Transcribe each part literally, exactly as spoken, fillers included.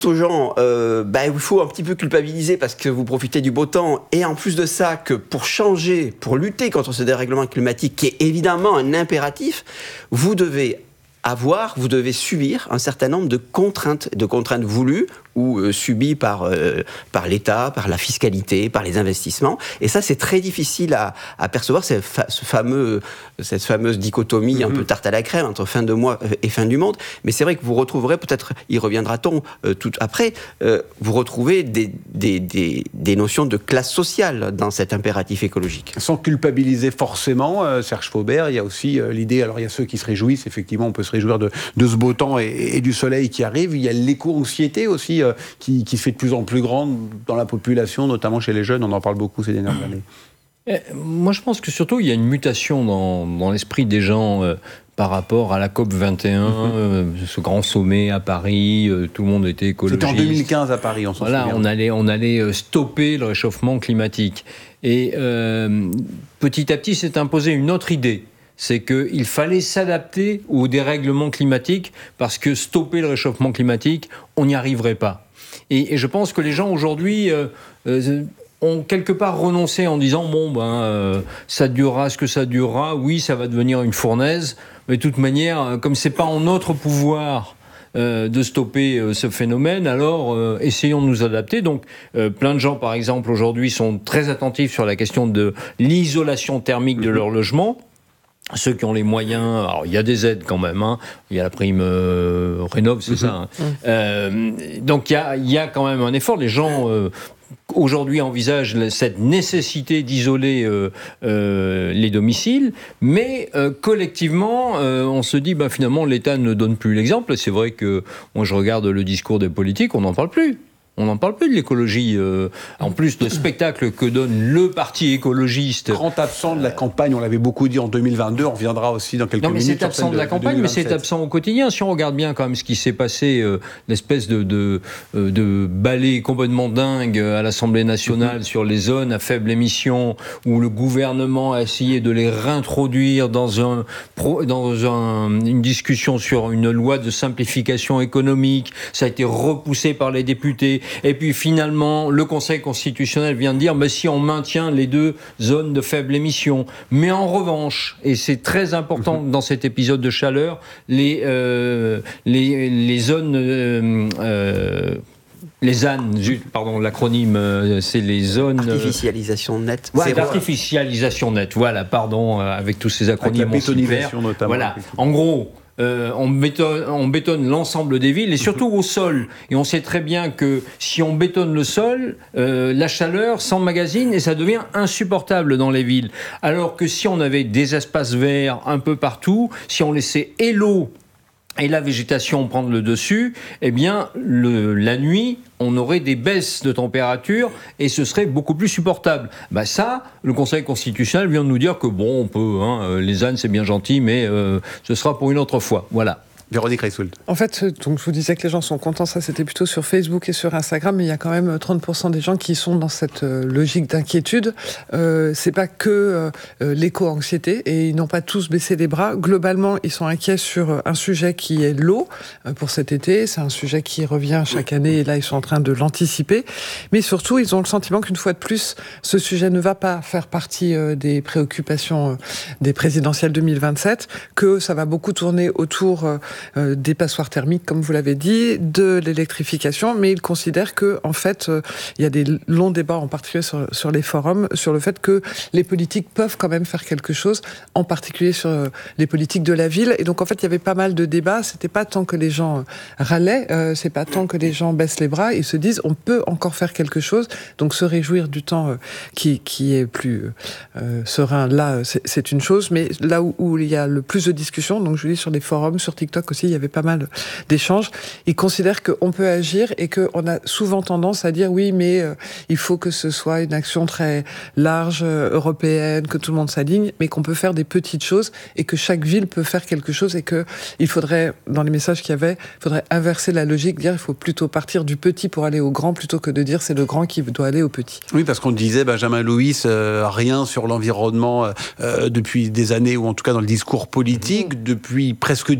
aux gens, euh, bah, il faut un petit peu culpabiliser parce que vous profitez du beau temps, et en plus de ça, que pour changer, pour lutter contre ce dérèglement climatique, qui est évidemment un impératif, vous devez avoir, vous devez subir un certain nombre de contraintes, de contraintes voulues ou euh, subies par, euh, par l'État, par la fiscalité, par les investissements. Et ça, c'est très difficile à, à percevoir, ce, fa- ce fameux, cette fameuse dichotomie mm-hmm. un peu tarte à la crème entre fin de mois et fin du monde. Mais c'est vrai que vous retrouverez, peut-être y reviendra-t-on euh, tout après, euh, vous retrouvez des, des, des, des notions de classe sociale dans cet impératif écologique. Sans culpabiliser forcément, euh, Serge Faubert, il y a aussi euh, l'idée, alors il y a ceux qui se réjouissent, effectivement, on peut se réjouir de, de ce beau temps et, et du soleil qui arrive. Il y a l'éco-anxiété aussi euh, qui, qui se fait de plus en plus grande dans la population, notamment chez les jeunes. On en parle beaucoup ces dernières années. Eh, moi, je pense que surtout, il y a une mutation dans, dans l'esprit des gens euh, par rapport à la COP vingt et un, mm-hmm. euh, ce grand sommet à Paris, euh, tout le monde était écologiste. C'était en deux mille quinze à Paris, on s'en voilà, souvient. On allait, on allait stopper le réchauffement climatique. Et euh, petit à petit, s'est imposée une autre idée. C'est qu'il fallait s'adapter au dérèglement climatique parce que stopper le réchauffement climatique, on n'y arriverait pas. Et, et je pense que les gens aujourd'hui euh, euh, ont quelque part renoncé en disant bon ben euh, ça durera ce que ça durera, oui ça va devenir une fournaise, mais de toute manière comme c'est pas en notre pouvoir Euh, de stopper euh, ce phénomène, alors euh, essayons de nous adapter. Donc euh, plein de gens par exemple aujourd'hui sont très attentifs sur la question de l'isolation thermique de leur logement. Ceux qui ont les moyens, alors il y a des aides quand même, hein. Il y a la prime euh, Rénov', c'est mmh. ça. Hein. Mmh. Euh, donc il y a, y a quand même un effort. Les gens euh, aujourd'hui envisagent cette nécessité d'isoler euh, euh, les domiciles, mais euh, collectivement, euh, on se dit bah, finalement l'État ne donne plus l'exemple. C'est vrai que moi je regarde le discours des politiques, on n'en parle plus. On n'en parle plus de l'écologie. Euh, en plus, le spectacle que donne le parti écologiste. Grand absent de la campagne, on l'avait beaucoup dit en deux mille vingt-deux, on reviendra aussi dans quelques minutes. Non, mais minutes c'est absent de, de la campagne, de mais c'est absent au quotidien. Si on regarde bien quand même ce qui s'est passé, euh, l'espèce de, de, euh, de balai complètement dingue à l'Assemblée nationale mm-hmm. sur les zones à faible émission, où le gouvernement a essayé de les réintroduire dans, un, dans un, une discussion sur une loi de simplification économique. Ça a été repoussé par les députés. Et puis finalement, le Conseil constitutionnel vient de dire bah, si on maintient les deux zones de faible émission. Mais en revanche, et c'est très important dans cet épisode de chaleur, les, euh, les, les zones... Euh, euh, les Z A N, pardon, l'acronyme, c'est les zones... Artificialisation nette. Ouais, artificialisation nette, voilà, pardon, avec tous ces acronymes. Avec la bétonisation notamment. Voilà, en gros... Euh, on bétonne, on bétonne l'ensemble des villes et surtout au sol. Et on sait très bien que si on bétonne le sol, euh, la chaleur s'emmagasine et ça devient insupportable dans les villes. Alors que si on avait des espaces verts un peu partout, si on laissait et l'eau et la végétation prendre le dessus, eh bien, le, la nuit, on aurait des baisses de température et ce serait beaucoup plus supportable. Bah ça, le Conseil constitutionnel vient de nous dire que bon, on peut, hein, les ânes c'est bien gentil, mais euh, ce sera pour une autre fois. Voilà. Véronique Reissoult. En fait, donc je vous disais que les gens sont contents, ça c'était plutôt sur Facebook et sur Instagram, mais il y a quand même trente pour cent des gens qui sont dans cette euh, logique d'inquiétude. Euh, c'est pas que euh, l'éco-anxiété, et ils n'ont pas tous baissé les bras. Globalement, ils sont inquiets sur un sujet qui est l'eau euh, pour cet été. C'est un sujet qui revient chaque année, et là ils sont en train de l'anticiper. Mais surtout, ils ont le sentiment qu'une fois de plus, ce sujet ne va pas faire partie euh, des préoccupations euh, des présidentielles deux mille vingt-sept, que ça va beaucoup tourner autour euh, Euh, des passoires thermiques, comme vous l'avez dit, de l'électrification, mais ils considèrent que, en fait, euh, il y a des longs débats, en particulier sur, sur les forums, sur le fait que les politiques peuvent quand même faire quelque chose, en particulier sur euh, les politiques de la ville. Et donc, en fait, il y avait pas mal de débats. C'était pas tant que les gens râlaient, euh, c'est pas tant que les gens baissent les bras. Ils se disent, on peut encore faire quelque chose. Donc, se réjouir du temps euh, qui, qui est plus euh, serein, là, c'est, c'est une chose. Mais là où, où il y a le plus de discussions, donc je dis sur les forums, sur TikTok aussi, il y avait pas mal d'échanges. Ils considèrent qu'on peut agir et qu'on a souvent tendance à dire oui, mais euh, il faut que ce soit une action très large, euh, européenne, que tout le monde s'aligne, mais qu'on peut faire des petites choses et que chaque ville peut faire quelque chose et que il faudrait, dans les messages qu'il y avait, il faudrait inverser la logique, dire il faut plutôt partir du petit pour aller au grand plutôt que de dire c'est le grand qui doit aller au petit. Oui, parce qu'on disait, Benjamin Louis, euh, rien sur l'environnement euh, depuis des années, ou en tout cas dans le discours politique, mmh. depuis presque dix ans, et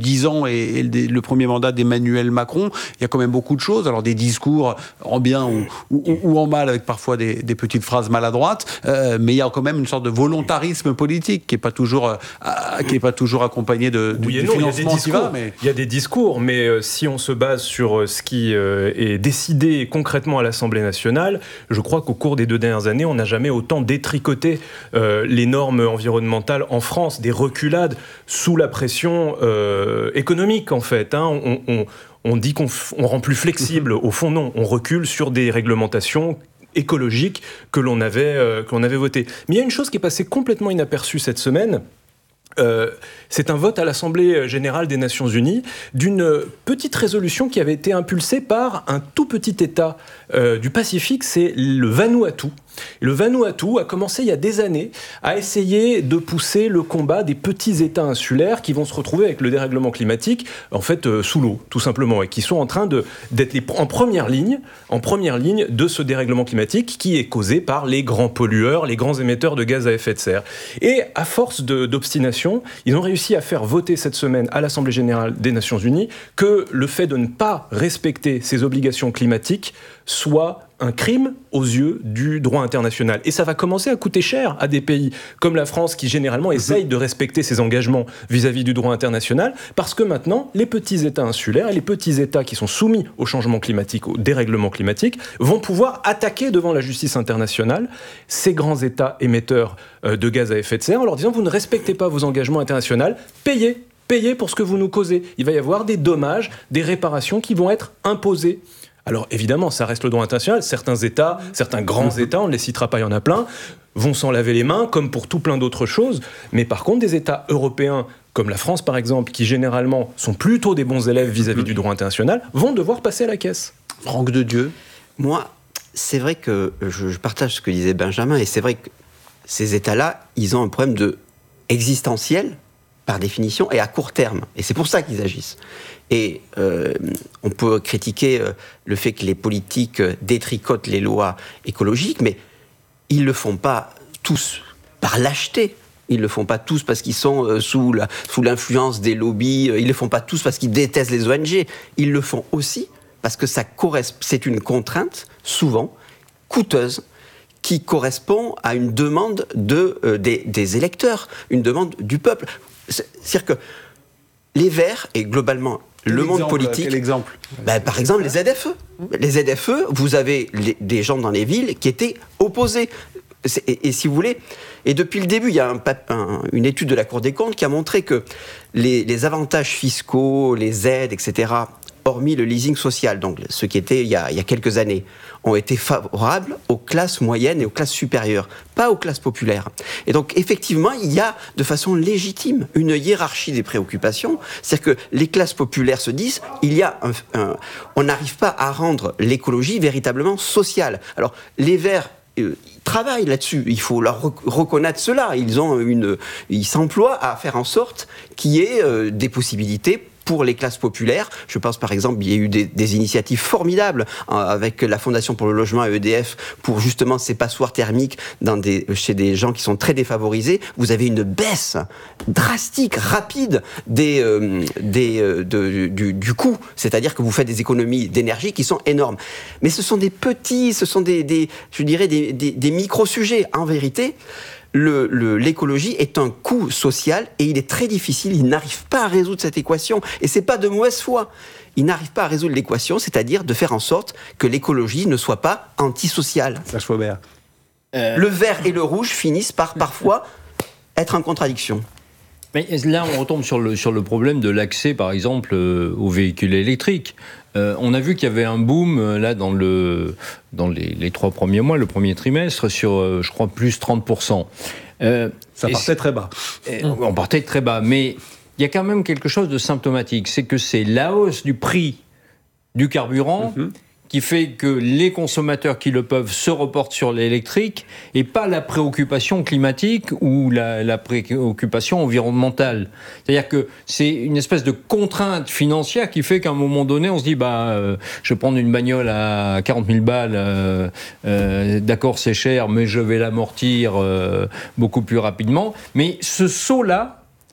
et, et le, le premier mandat d'Emmanuel Macron. Il y a quand même beaucoup de choses, alors des discours en bien ou, ou, ou en mal, avec parfois des, des petites phrases maladroites, euh, mais il y a quand même une sorte de volontarisme politique qui n'est pas toujours, euh, qui est pas toujours accompagné de, oui du, non, du financement qui va. Mais... Il y a des discours, mais euh, si on se base sur euh, ce qui euh, est décidé concrètement à l'Assemblée nationale, je crois qu'au cours des deux dernières années, on n'a jamais autant détricoté euh, les normes environnementales en France, des reculades sous la pression euh, économique en fait. Hein. On, on, on dit qu'on f- on rend plus flexible, au fond non, on recule sur des réglementations écologiques que l'on avait, euh, que l'on avait votées. Mais il y a une chose qui est passée complètement inaperçue cette semaine. Euh, c'est un vote à l'Assemblée générale des Nations Unies d'une petite résolution qui avait été impulsée par un tout petit État euh, du Pacifique, c'est le Vanuatu. Et le Vanuatu a commencé il y a des années à essayer de pousser le combat des petits États insulaires qui vont se retrouver avec le dérèglement climatique en fait euh, sous l'eau, tout simplement, et qui sont en train de, d'être les, en première ligne, en première ligne de ce dérèglement climatique qui est causé par les grands pollueurs, les grands émetteurs de gaz à effet de serre. Et à force de, d'obstination, ils ont réussi à faire voter cette semaine à l'Assemblée générale des Nations Unies que le fait de ne pas respecter ces obligations climatiques soit un crime aux yeux du droit international. Et ça va commencer à coûter cher à des pays comme la France qui généralement essayent de respecter ses engagements vis-à-vis du droit international, parce que maintenant, les petits États insulaires et les petits États qui sont soumis au changement climatique, au dérèglement climatique, vont pouvoir attaquer devant la justice internationale ces grands États émetteurs de gaz à effet de serre en leur disant « vous ne respectez pas vos engagements internationaux, payez, payez pour ce que vous nous causez ». Il va y avoir des dommages, des réparations qui vont être imposées. Alors évidemment, ça reste le droit international. Certains États, certains grands États, on ne les citera pas, il y en a plein, vont s'en laver les mains, comme pour tout plein d'autres choses. Mais par contre, des États européens, comme la France par exemple, qui généralement sont plutôt des bons élèves vis-à-vis du droit international, vont devoir passer à la caisse. Franck de Dieu. Moi, c'est vrai que je, je partage ce que disait Benjamin, et c'est vrai que ces États-là, ils ont un problème de existentiel, par définition, et à court terme. Et c'est pour ça qu'ils agissent. Et euh, on peut critiquer euh, le fait que les politiques euh, détricotent les lois écologiques, mais ils ne le font pas tous par lâcheté. Ils ne le font pas tous parce qu'ils sont euh, sous, la, sous l'influence des lobbies. Ils ne le font pas tous parce qu'ils détestent les O N G. Ils le font aussi parce que ça correspond, c'est une contrainte, souvent, coûteuse, qui correspond à une demande de, euh, des, des électeurs, une demande du peuple. C'est-à-dire que les Verts, et globalement quel le exemple, monde politique... Quel exemple ben, par exemple, les Z F E. Les Z F E, vous avez les, des gens dans les villes qui étaient opposés. Et, et si vous voulez, et depuis le début, il y a un, un, une étude de la Cour des comptes qui a montré que les, les avantages fiscaux, les aides, et cetera, hormis le leasing social, donc ce qui était il y a, il y a quelques années, ont été favorables aux classes moyennes et aux classes supérieures, pas aux classes populaires. Et donc, effectivement, il y a de façon légitime une hiérarchie des préoccupations. C'est-à-dire que les classes populaires se disent, il y a un, un, on n'arrive pas à rendre l'écologie véritablement sociale. Alors, les Verts, euh, ils travaillent là-dessus. Il faut leur rec- reconnaître cela. Ils ont une, ils s'emploient à faire en sorte qu'il y ait euh, des possibilités pour les classes populaires. Je pense par exemple, il y a eu des, des initiatives formidables hein, avec la Fondation pour le logement et E D F pour justement ces passoires thermiques dans des, chez des gens qui sont très défavorisés. Vous avez une baisse drastique, rapide des, euh, des, euh, de, du, du coût. C'est-à-dire que vous faites des économies d'énergie qui sont énormes. Mais ce sont des petits, ce sont des, des je dirais des, des, des micro-sujets. En vérité, Le, le, l'écologie est un coût social et il est très difficile, il n'arrive pas à résoudre cette équation. Et c'est pas de mauvaise foi. Il n'arrive pas à résoudre l'équation, c'est-à-dire de faire en sorte que l'écologie ne soit pas antisociale. Serge Faubert. Euh... Le vert et le rouge finissent par parfois être en contradiction. Mais là, on retombe sur le, sur le problème de l'accès, par exemple, euh, aux véhicules électriques. Euh, on a vu qu'il y avait un boom, euh, là, dans, le, dans les, les trois premiers mois, le premier trimestre, sur, euh, je crois, plus trente pour cent. Euh, Ça partait très bas. Et, on partait très bas, mais il y a quand même quelque chose de symptomatique, c'est que c'est la hausse du prix du carburant mm-hmm. qui fait que les consommateurs qui le peuvent se reportent sur l'électrique et pas la préoccupation climatique ou la, la préoccupation environnementale. C'est-à-dire que c'est une espèce de contrainte financière qui fait qu'à un moment donné, on se dit bah, euh, je vais prendre une bagnole à quarante mille balles, euh, euh, d'accord c'est cher, mais je vais l'amortir euh, beaucoup plus rapidement. Mais ce saut-là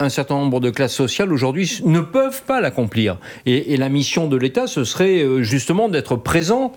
un certain nombre de classes sociales aujourd'hui ne peuvent pas l'accomplir. Et, et la mission de l'État, ce serait justement d'être présent.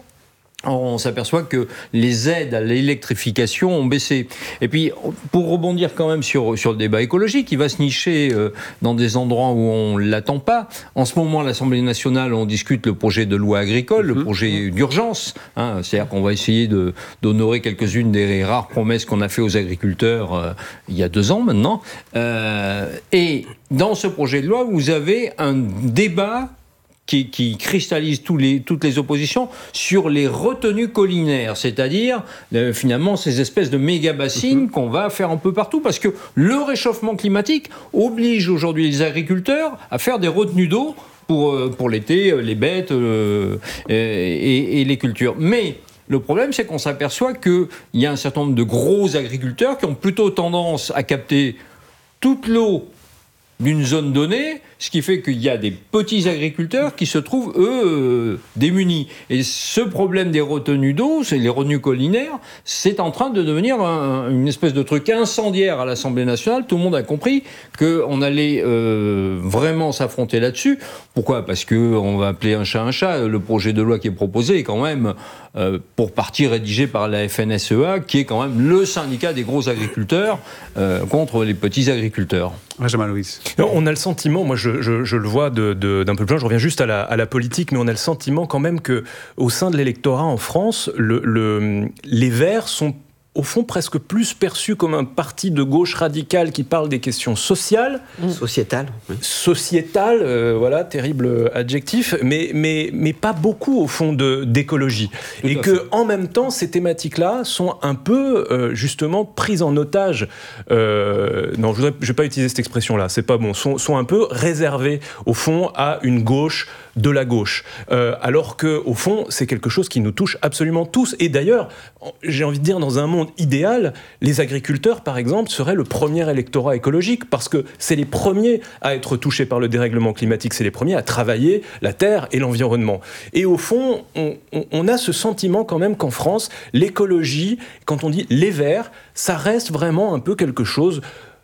On s'aperçoit que les aides à l'électrification ont baissé. Et puis, pour rebondir quand même sur, sur le débat écologique, il va se nicher euh, dans des endroits où on ne l'attend pas. En ce moment, à l'Assemblée nationale, on discute le projet de loi agricole, le projet d'urgence. Hein, c'est-à-dire qu'on va essayer de, d'honorer quelques-unes des rares promesses qu'on a fait aux agriculteurs euh, il y a deux ans maintenant. Euh, et dans ce projet de loi, vous avez un débat Qui, qui cristallise tous les, toutes les oppositions sur les retenues collinaires, c'est-à-dire euh, finalement ces espèces de méga-bassines mmh. qu'on va faire un peu partout, parce que le réchauffement climatique oblige aujourd'hui les agriculteurs à faire des retenues d'eau pour, euh, pour l'été, euh, les bêtes euh, et, et les cultures. Mais le problème, c'est qu'on s'aperçoit qu'il y a un certain nombre de gros agriculteurs qui ont plutôt tendance à capter toute l'eau d'une zone donnée, ce qui fait qu'il y a des petits agriculteurs qui se trouvent, eux, euh, démunis. Et ce problème des retenues d'eau, c'est les retenues collinaires, c'est en train de devenir un, une espèce de truc incendiaire à l'Assemblée nationale. Tout le monde a compris qu'on allait euh, vraiment s'affronter là-dessus. Pourquoi ? Parce qu'on va appeler un chat un chat. Le projet de loi qui est proposé est quand même, euh, pour partie rédigé par la F N S E A, qui est quand même le syndicat des gros agriculteurs euh, contre les petits agriculteurs. Benjamin Louis. On a le sentiment, moi je, je, je le vois de, de, d'un peu plus loin, je reviens juste à la, à la politique, mais on a le sentiment quand même qu'au sein de l'électorat en France, le, le, les Verts sont au fond presque plus perçu comme un parti de gauche radicale qui parle des questions sociales. Mmh. Sociétales. Oui. Sociétales, euh, voilà, terrible adjectif, mais, mais, mais pas beaucoup au fond de, d'écologie. Tout et que en même temps, ces thématiques-là sont un peu euh, justement prises en otage. Euh, non, je ne vais pas utiliser cette expression-là, c'est pas bon. Sont, sont un peu réservées au fond à une gauche de la gauche. Euh, alors que au fond, c'est quelque chose qui nous touche absolument tous. Et d'ailleurs, j'ai envie de dire, dans un monde idéal, les agriculteurs, par exemple, seraient le premier électorat écologique, parce que c'est les premiers à être touchés par le dérèglement climatique, c'est les premiers à travailler la terre et l'environnement. Et au fond, on, on, on a ce sentiment quand même qu'en France, l'écologie, quand on dit les Verts, ça reste vraiment un peu quelque chose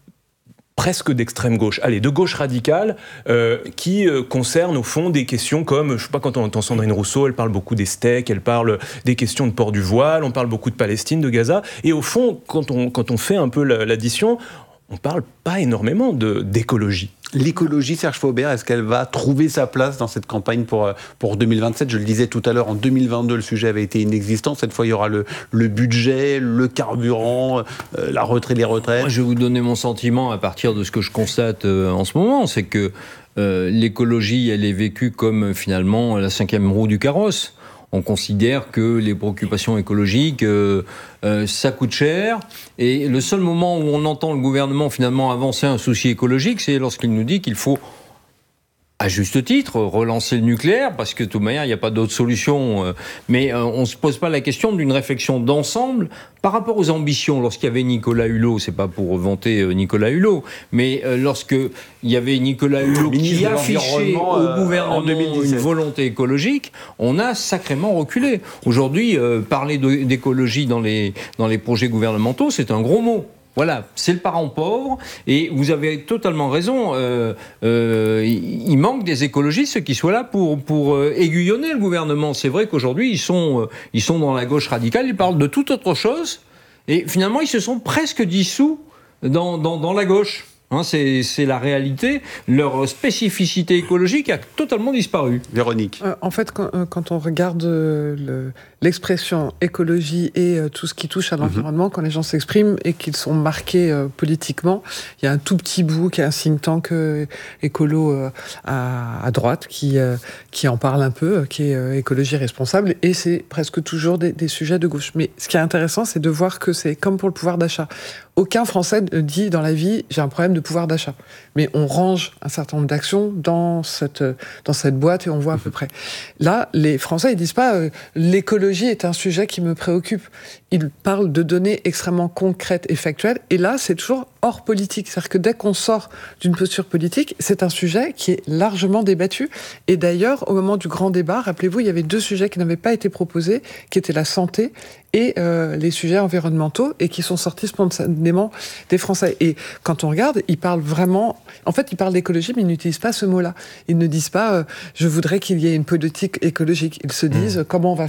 presque d'extrême gauche, allez, de gauche radicale, euh, qui euh, concerne au fond des questions comme, je sais pas, quand on entend Sandrine Rousseau, elle parle beaucoup des steaks, elle parle des questions de port du voile, on parle beaucoup de Palestine, de Gaza, et au fond, quand on, quand on fait un peu l'addition, on parle pas énormément de, d'écologie. L'écologie, Serge Faubert, est-ce qu'elle va trouver sa place dans cette campagne pour, pour deux mille vingt-sept ? Je le disais tout à l'heure, en deux mille vingt-deux, le sujet avait été inexistant. Cette fois, il y aura le, le budget, le carburant, euh, la retraite, les retraites. Moi, je vais vous donner mon sentiment à partir de ce que je constate euh, en ce moment. C'est que euh, l'écologie, elle est vécue comme finalement la cinquième roue du carrosse. On considère que les préoccupations écologiques, euh, euh, ça coûte cher. Et le seul moment où on entend le gouvernement finalement avancer un souci écologique, c'est lorsqu'il nous dit qu'il faut, à juste titre, relancer le nucléaire, parce que de toute manière, il n'y a pas d'autre solution. Mais euh, on ne se pose pas la question d'une réflexion d'ensemble par rapport aux ambitions. Lorsqu'il y avait Nicolas Hulot, c'est pas pour vanter euh, Nicolas Hulot, mais euh, lorsqu'il y avait Nicolas Hulot qui affichait au gouvernement euh, une volonté écologique, on a sacrément reculé. Aujourd'hui, euh, parler de, d'écologie dans les, dans les projets gouvernementaux, c'est un gros mot. Voilà, c'est le parent pauvre, et vous avez totalement raison, euh, euh, il manque des écologistes qui soient là pour, pour euh, aiguillonner le gouvernement. C'est vrai qu'aujourd'hui, ils sont, euh, ils sont dans la gauche radicale, ils parlent de toute autre chose, et finalement, ils se sont presque dissous dans, dans, dans la gauche. Hein, c'est, c'est la réalité. Leur spécificité écologique a totalement disparu. Véronique. Euh, en fait, quand, euh, quand on regarde euh, le, l'expression écologie et euh, tout ce qui touche à l'environnement, mmh. quand les gens s'expriment et qu'ils sont marqués euh, politiquement, il y a un tout petit bout qui est un think tank euh, écolo euh, à, à droite qui, euh, qui en parle un peu, euh, qui est euh, écologie responsable, et c'est presque toujours des, des sujets de gauche. Mais ce qui est intéressant, c'est de voir que c'est comme pour le pouvoir d'achat. Aucun Français dit dans la vie « j'ai un problème de pouvoir d'achat ». Mais on range un certain nombre d'actions dans cette, dans cette boîte et on voit à peu près. Là, les Français, ils disent pas euh, « l'écologie est un sujet qui me préoccupe ». ils parlent de données extrêmement concrètes et factuelles. Et là, c'est toujours hors politique. C'est-à-dire que dès qu'on sort d'une posture politique, c'est un sujet qui est largement débattu. Et d'ailleurs, au moment du grand débat, rappelez-vous, il y avait deux sujets qui n'avaient pas été proposés, qui étaient la santé et euh, les sujets environnementaux, et qui sont sortis spontanément des Français. Et quand on regarde, ils parlent vraiment... En fait, ils parlent d'écologie, mais ils n'utilisent pas ce mot-là. Ils ne disent pas euh, « je voudrais qu'il y ait une politique écologique ». Ils se disent mmh. « comment on va faire ?»